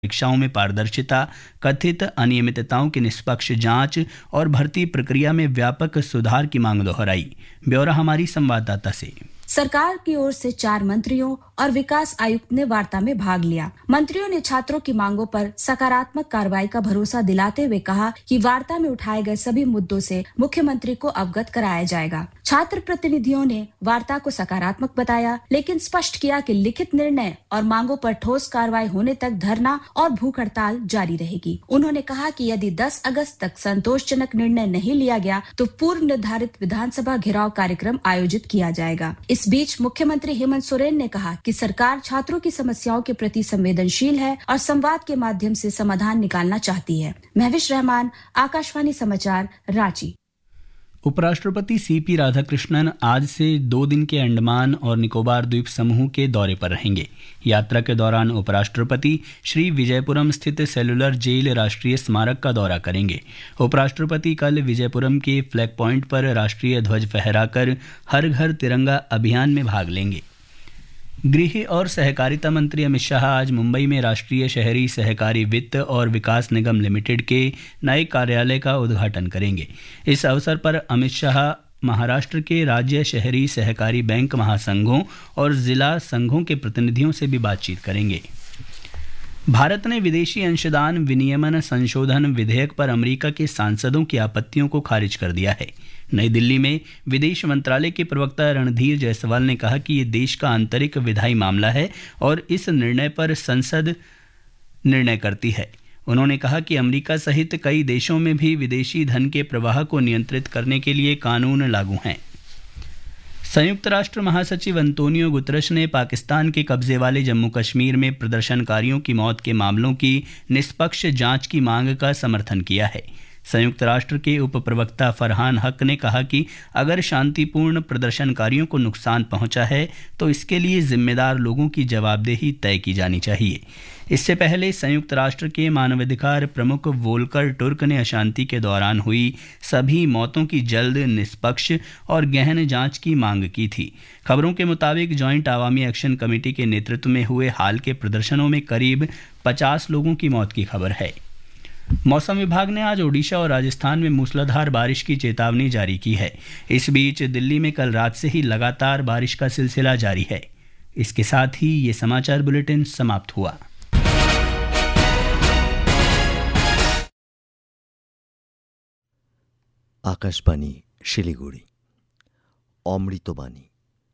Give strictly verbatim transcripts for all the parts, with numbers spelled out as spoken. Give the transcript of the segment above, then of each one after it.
परीक्षाओं में पारदर्शिता, कथित अनियमितताओं की निष्पक्ष जांच और भर्ती प्रक्रिया में व्यापक सुधार की मांग दोहराई। ब्यौरा हमारी संवाददाता से। सरकार की ओर से चार मंत्रियों और विकास आयुक्त ने वार्ता में भाग लिया। मंत्रियों ने छात्रों की मांगों पर सकारात्मक कार्रवाई का भरोसा दिलाते हुए कहा कि वार्ता में उठाए गए सभी मुद्दों से मुख्यमंत्री को अवगत कराया जाएगा। छात्र प्रतिनिधियों ने वार्ता को सकारात्मक बताया, लेकिन स्पष्ट किया कि लिखित निर्णय और मांगों पर ठोस कार्रवाई होने तक धरना और भूख हड़ताल जारी रहेगी। उन्होंने कहा कि यदि दस अगस्त तक संतोषजनक निर्णय नहीं लिया गया तो पूर्व निर्धारित विधानसभा घेराव कार्यक्रम आयोजित किया जाएगा। इस बीच मुख्यमंत्री हेमंत सोरेन ने कहा कि सरकार छात्रों की समस्याओं के प्रति संवेदनशील है और संवाद के माध्यम से समाधान निकालना चाहती है। महविश रहमान, आकाशवाणी समाचार, रांची। उपराष्ट्रपति सीपी राधाकृष्णन आज से दो दिन के अंडमान और निकोबार द्वीप समूह के दौरे पर रहेंगे। यात्रा के दौरान उपराष्ट्रपति श्री विजयपुरम स्थित सेलुलर जेल राष्ट्रीय स्मारक का दौरा करेंगे। उपराष्ट्रपति कल विजयपुरम के फ्लैग पॉइंट पर राष्ट्रीय ध्वज फहराकर हर घर तिरंगा अभियान में भाग लेंगे। गृह और सहकारिता मंत्री अमित शाह आज मुंबई में राष्ट्रीय शहरी सहकारी वित्त और विकास निगम लिमिटेड के नए कार्यालय का उद्घाटन करेंगे। इस अवसर पर अमित शाह महाराष्ट्र के राज्य शहरी सहकारी बैंक महासंघों और जिला संघों के प्रतिनिधियों से भी बातचीत करेंगे। भारत ने विदेशी अंशदान विनियमन संशोधन विधेयक पर अमेरिका के सांसदों की आपत्तियों को खारिज कर दिया है। नई दिल्ली में विदेश मंत्रालय के प्रवक्ता रणधीर जायसवाल ने कहा कि ये देश का आंतरिक विधायी मामला है और इस निर्णय पर संसद निर्णय करती है। उन्होंने कहा कि अमेरिका सहित कई देशों में भी विदेशी धन के प्रवाह को नियंत्रित करने के लिए कानून लागू हैं। संयुक्त राष्ट्र महासचिव अंतोनियो गुतरश ने पाकिस्तान के कब्जे वाले जम्मू कश्मीर में प्रदर्शनकारियों की मौत के मामलों की निष्पक्ष जांच की मांग का समर्थन किया है। संयुक्त राष्ट्र के उप प्रवक्ता फरहान हक ने कहा कि अगर शांतिपूर्ण प्रदर्शनकारियों को नुकसान पहुंचा है तो इसके लिए जिम्मेदार लोगों की जवाबदेही तय की जानी चाहिए। इससे पहले संयुक्त राष्ट्र के मानवाधिकार प्रमुख वोल्कर टुर्क ने अशांति के दौरान हुई सभी मौतों की जल्द, निष्पक्ष और गहन जांच की मांग की थी। खबरों के मुताबिक जॉइंट अवामी एक्शन कमेटी के नेतृत्व में हुए हाल के प्रदर्शनों में करीब पचास लोगों की मौत की खबर है। मौसम विभाग ने आज ओडिशा और राजस्थान में मूसलाधार बारिश की चेतावनी जारी की है। इस बीच दिल्ली में कल रात से ही लगातार बारिश का सिलसिला जारी है। इसके साथ ही ये समाचार बुलेटिन समाप्त हुआ। आकाशवाणी শিলিগুড়ি। অমৃতবাণী।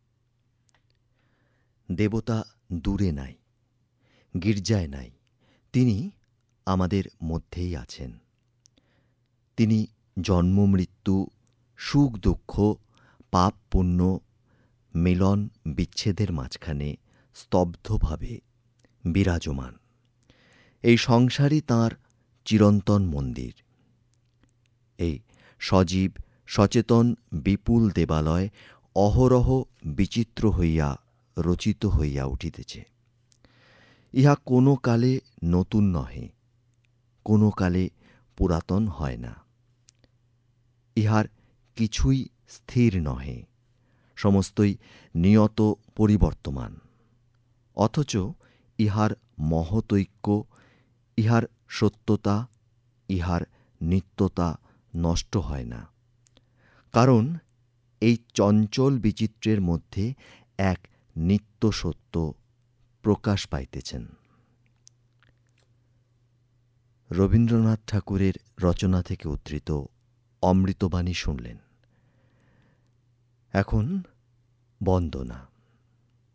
দেবতা দূরে নাই, গির্জায় নাই, তিনি আমাদের মধ্যেই আছেন। তিনি জন্ম মৃত্যু, সুখ দুঃখ, পাপ পুণ্য, মিলন বিচ্ছেদের মাঝখানে স্তব্ধভাবে বিরাজমান। এই সংসারই তাঁর চিরন্তন মন্দির। এই সজীব সচেতন বিপুল দেবালয় অহরহ বিচিত্র হইয়া রচিত হইয়া উঠিতেছে। ইহা কোনো কালে নতুন নহে, কোনো কালে পুরাতন হয় না। ইহার কিছুই স্থির নহে, সমস্তই নিয়ত পরিবর্তমান। অথচ ইহার মহতৈক্য, ইহার সত্যতা, ইহার নিত্যতা নষ্ট হয় না। কারণ এই চঞ্চল বিচিত্রের মধ্যে এক নিত্য সত্য প্রকাশ পাইতেছেন। রবীন্দ্রনাথ ঠাকুরের রচনা থেকে উদ্ধৃত অমৃতবাণী শুনলেন। এখন বন্দনা।